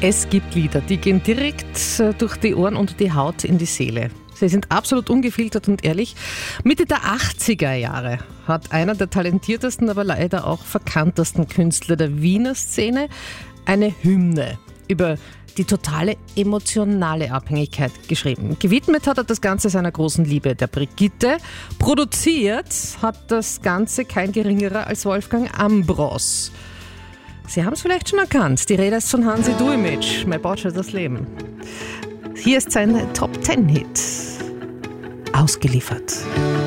Es gibt Lieder, die gehen direkt durch die Ohren und die Haut in die Seele. Sie sind absolut ungefiltert und ehrlich. Mitte der 80er Jahre hat einer der talentiertesten, aber leider auch verkanntesten Künstler der Wiener Szene eine Hymne über die totale emotionale Abhängigkeit geschrieben. Gewidmet hat er das Ganze seiner großen Liebe, der Brigitte. Produziert hat das Ganze kein geringerer als Wolfgang Ambros. Sie haben es vielleicht schon erkannt, die Rede ist von Hansi Duimic, Mein Bautsche das Leben. Hier ist sein Top-10-Hit. Ausgeliefert.